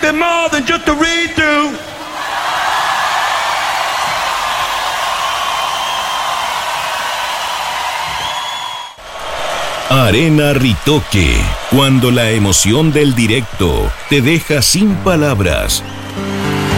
something more than just a redo. Arena Ritoque, cuando la emoción del directo te deja sin palabras